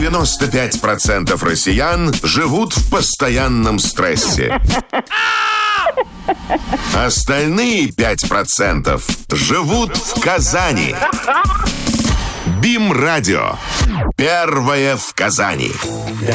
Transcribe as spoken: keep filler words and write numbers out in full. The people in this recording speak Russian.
девяносто пять процентов россиян живут в постоянном стрессе. Остальные пять процентов живут в Казани. БИМ-радио. Первое в Казани. Да